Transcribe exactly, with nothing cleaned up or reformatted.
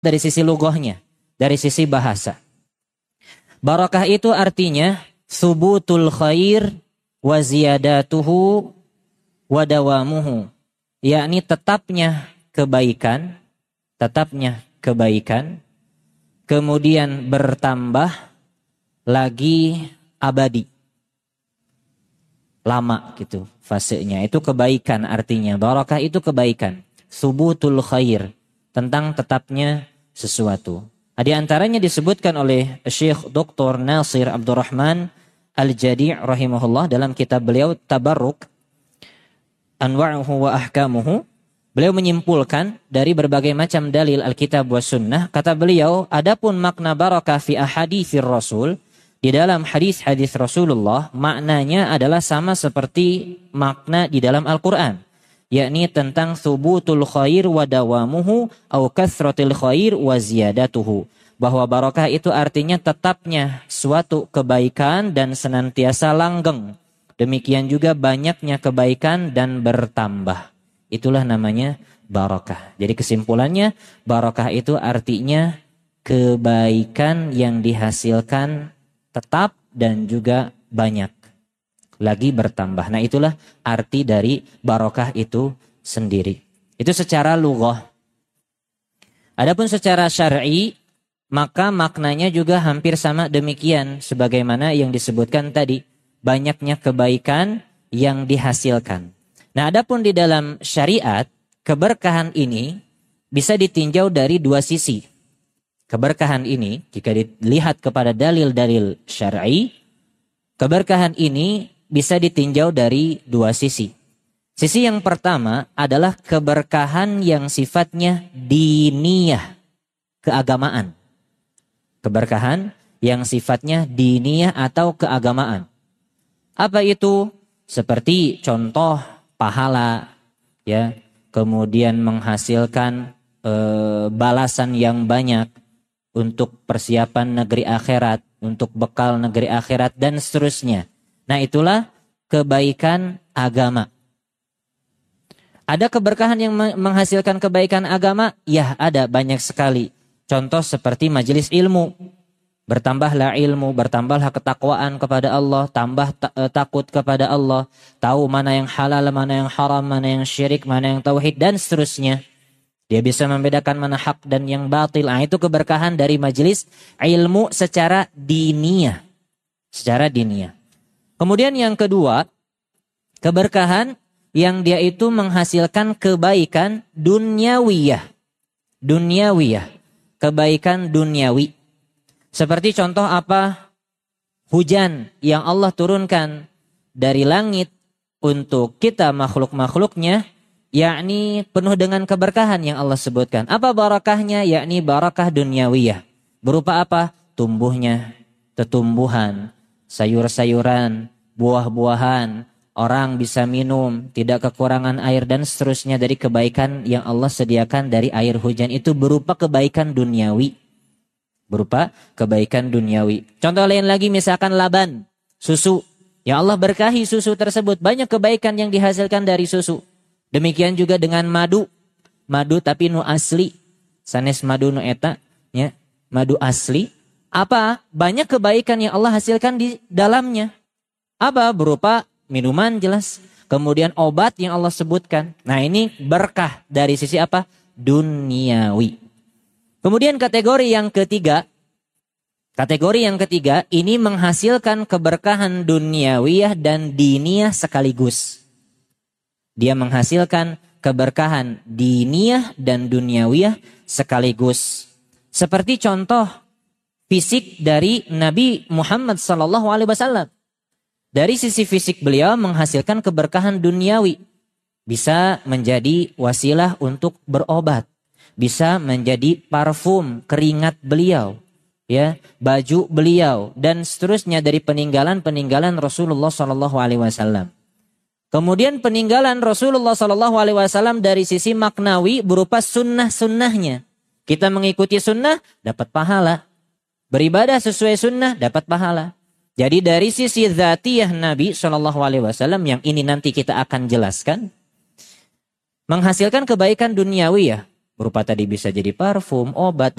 dari sisi lughahnya, dari sisi bahasa. Barakah itu artinya subutul khair wa ziyadatuhu wa dawamuhu, yakni tetapnya kebaikan, tetapnya kebaikan, kemudian bertambah lagi abadi, lama gitu fasenya. Itu kebaikan artinya. Barakah itu kebaikan. Subutul khair, tentang tetapnya sesuatu. Di antaranya disebutkan oleh Syekh Doktor Nasir Abdurrahman Al-Jadi' rahimahullah dalam kitab beliau Tabarruk Anwa'uhu wa Ahkamuhu. Beliau menyimpulkan dari berbagai macam dalil Alkitab wa Sunnah. Kata beliau, adapun makna barakah fi ahaditsir Rasul, di dalam hadis-hadis Rasulullah, maknanya adalah sama seperti makna di dalam Al-Quran, yakni tentang thubutul khair wa dawamuhu au kathratil khair wa ziyadatuhu, bahwa barakah itu artinya tetapnya suatu kebaikan dan senantiasa langgeng. Demikian juga banyaknya kebaikan dan bertambah. Itulah namanya barakah. Jadi kesimpulannya, barakah itu artinya kebaikan yang dihasilkan tetap dan juga banyak, lagi bertambah. Nah, itulah arti dari barakah itu sendiri. Itu secara lughah. Adapun secara syar'i, maka maknanya juga hampir sama demikian sebagaimana yang disebutkan tadi, banyaknya kebaikan yang dihasilkan. Nah, adapun di dalam syariat, keberkahan ini bisa ditinjau dari dua sisi. Keberkahan ini, jika dilihat kepada dalil-dalil syar'i, keberkahan ini bisa ditinjau dari dua sisi. Sisi yang pertama adalah keberkahan yang sifatnya diniyah, keagamaan. Keberkahan yang sifatnya diniyah atau keagamaan. Apa itu? Seperti contoh pahala, ya, kemudian menghasilkan e, balasan yang banyak untuk persiapan negeri akhirat, untuk bekal negeri akhirat dan seterusnya. Nah, itulah kebaikan agama. Ada keberkahan yang menghasilkan kebaikan agama? Ya, ada banyak sekali. Contoh seperti majelis ilmu. Bertambahlah ilmu, bertambahlah ketakwaan kepada Allah, tambah ta- takut kepada Allah, tahu mana yang halal, mana yang haram, mana yang syirik, mana yang tauhid dan seterusnya. Dia bisa membedakan mana hak dan yang batil. Nah, itu keberkahan dari majelis ilmu secara diniyah. Secara diniyah. Kemudian yang kedua, keberkahan yang dia itu menghasilkan kebaikan duniawiyah. Duniawiyah. Kebaikan duniawi. Seperti contoh apa? Hujan yang Allah turunkan dari langit untuk kita makhluk-makhluknya, yakni penuh dengan keberkahan yang Allah sebutkan. Apa barakahnya? Yakni barakah duniawiyah. Berupa apa? Tumbuhnya, tetumbuhan, sayur-sayuran, buah-buahan, orang bisa minum, tidak kekurangan air dan seterusnya dari kebaikan yang Allah sediakan dari air hujan itu berupa kebaikan duniawi. Berupa kebaikan duniawi. Contoh lain lagi misalkan laban, susu. Ya Allah berkahi susu tersebut. Banyak kebaikan yang dihasilkan dari susu. Demikian juga dengan madu. Madu tapi nu asli. Sanes madu nu eta. Ya, madu asli. Apa? Banyak kebaikan yang Allah hasilkan di dalamnya. Apa? Berupa minuman jelas. Kemudian obat yang Allah sebutkan. Nah, ini berkah dari sisi apa? Duniawi. Kemudian kategori yang ketiga. Kategori yang ketiga ini menghasilkan keberkahan duniawiyah dan diniyah sekaligus. Dia menghasilkan keberkahan diniyah dan duniawiyah sekaligus. Seperti contoh fisik dari Nabi Muhammad sallallahu alaihi wasallam. Dari sisi fisik beliau menghasilkan keberkahan duniawi. Bisa menjadi wasilah untuk berobat. Bisa menjadi parfum keringat beliau, ya, baju beliau dan seterusnya dari peninggalan-peninggalan Rasulullah sallallahu alaihi wasallam. Kemudian peninggalan Rasulullah sallallahu alaihi wasallam dari sisi maknawi berupa sunnah-sunnahnya. Kita mengikuti sunnah dapat pahala. Beribadah sesuai sunnah dapat pahala. Jadi dari sisi dzatiyah Nabi sallallahu alaihi wasallam yang ini nanti kita akan jelaskan, menghasilkan kebaikan duniawi ya. berupa tadi bisa jadi parfum, obat,